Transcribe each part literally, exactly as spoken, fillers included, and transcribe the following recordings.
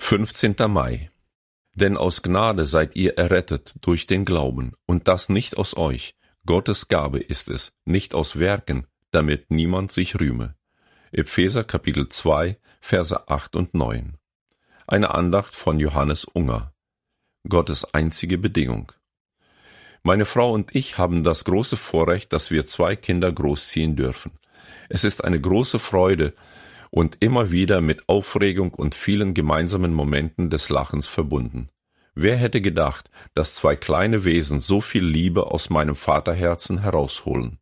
fünfzehnter Mai. Denn aus Gnade seid ihr errettet durch den Glauben, und das nicht aus euch. Gottes Gabe ist es, nicht aus Werken, damit niemand sich rühme. Epheser Kapitel zwei, Verse acht und neun. Eine Andacht von Johannes Unger. Gottes einzige Bedingung. Meine Frau und ich haben das große Vorrecht, dass wir zwei Kinder großziehen dürfen. Es ist eine große Freude und immer wieder mit Aufregung und vielen gemeinsamen Momenten des Lachens verbunden. Wer hätte gedacht, dass zwei kleine Wesen so viel Liebe aus meinem Vaterherzen herausholen?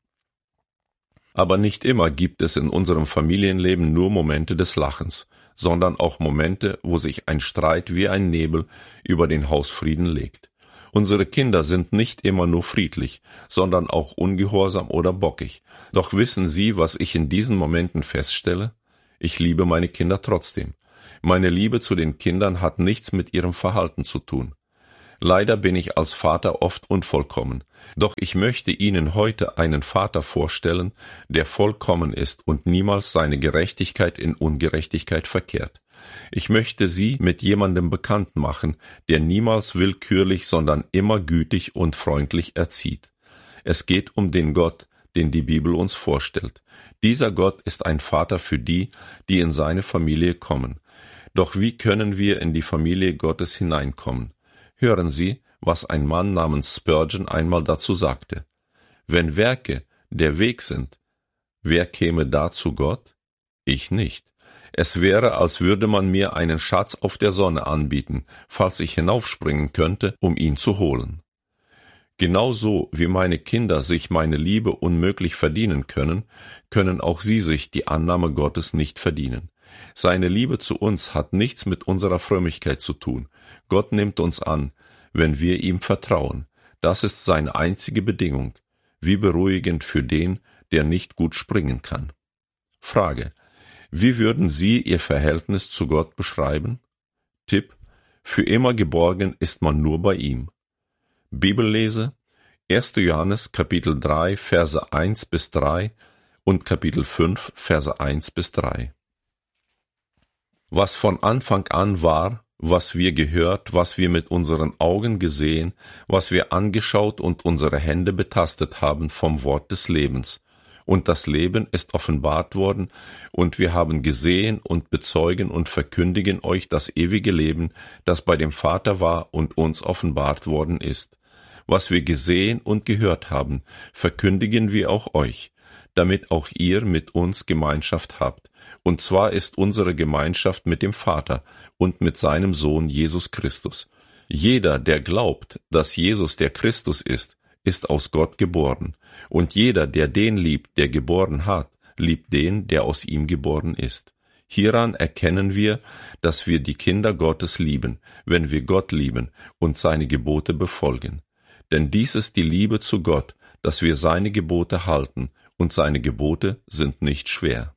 Aber nicht immer gibt es in unserem Familienleben nur Momente des Lachens, sondern auch Momente, wo sich ein Streit wie ein Nebel über den Hausfrieden legt. Unsere Kinder sind nicht immer nur friedlich, sondern auch ungehorsam oder bockig. Doch wissen Sie, was ich in diesen Momenten feststelle? Ich liebe meine Kinder trotzdem. Meine Liebe zu den Kindern hat nichts mit ihrem Verhalten zu tun. Leider bin ich als Vater oft unvollkommen, doch ich möchte Ihnen heute einen Vater vorstellen, der vollkommen ist und niemals seine Gerechtigkeit in Ungerechtigkeit verkehrt. Ich möchte Sie mit jemandem bekannt machen, der niemals willkürlich, sondern immer gütig und freundlich erzieht. Es geht um den Gott, den die Bibel uns vorstellt. Dieser Gott ist ein Vater für die, die in seine Familie kommen. Doch wie können wir in die Familie Gottes hineinkommen? Hören Sie, was ein Mann namens Spurgeon einmal dazu sagte. Wenn Werke der Weg sind, wer käme da zu Gott? Ich nicht. Es wäre, als würde man mir einen Schatz auf der Sonne anbieten, falls ich hinaufspringen könnte, um ihn zu holen. Genauso wie meine Kinder sich meine Liebe unmöglich verdienen können, können auch sie sich die Annahme Gottes nicht verdienen. Seine Liebe zu uns hat nichts mit unserer Frömmigkeit zu tun. Gott nimmt uns an, wenn wir ihm vertrauen. Das ist seine einzige Bedingung. Wie beruhigend für den, der nicht gut springen kann. Frage: Wie würden Sie Ihr Verhältnis zu Gott beschreiben? Tipp: Für immer geborgen ist man nur bei ihm. Bibellese: erster Johannes Kapitel drei, Verse eins bis drei und Kapitel fünf, Verse eins bis drei. Was von Anfang an war, was wir gehört, was wir mit unseren Augen gesehen, was wir angeschaut und unsere Hände betastet haben vom Wort des Lebens. Und das Leben ist offenbart worden, und wir haben gesehen und bezeugen und verkündigen euch das ewige Leben, das bei dem Vater war und uns offenbart worden ist. Was wir gesehen und gehört haben, verkündigen wir auch euch, damit auch ihr mit uns Gemeinschaft habt. Und zwar ist unsere Gemeinschaft mit dem Vater und mit seinem Sohn Jesus Christus. Jeder, der glaubt, dass Jesus der Christus ist, ist aus Gott geboren. Und jeder, der den liebt, der geboren hat, liebt den, der aus ihm geboren ist. Hieran erkennen wir, dass wir die Kinder Gottes lieben, wenn wir Gott lieben und seine Gebote befolgen. Denn dies ist die Liebe zu Gott, dass wir seine Gebote halten, und seine Gebote sind nicht schwer.